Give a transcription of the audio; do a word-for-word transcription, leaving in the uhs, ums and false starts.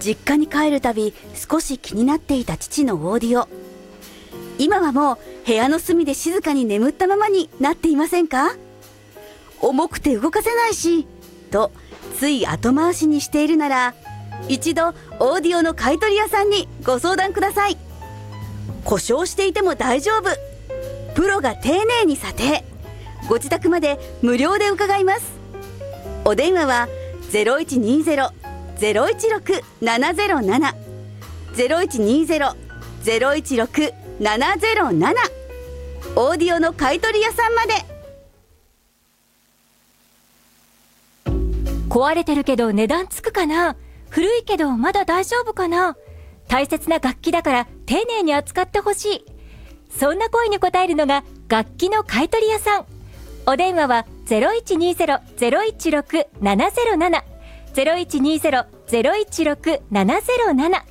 実家に帰るたび少し気になっていた父のオーディオ。今はもう部屋の隅で静かに眠ったままになっていませんか？重くて動かせないしとつい後回しにしているなら、一度オーディオの買取屋さんにご相談ください。故障していても大丈夫、プロが丁寧に査定、ご自宅まで無料で伺います。お電話は ゼロいちにゼロ ゼロいちろく ななゼロなな ゼロいちにゼロ ゼロいちろく ななゼロなな、オーディオの買取屋さんまで。 壊れてるけど値段つくかな、古いけどまだ大丈夫かな、大切な楽器だから丁寧に扱ってほしい、そんな声に応えるのが楽器の買取屋さん。お電話は ゼロいちにゼロ ゼロいちろく ななゼロなな ゼロいちにゼロ ゼロいちろく ななゼロなな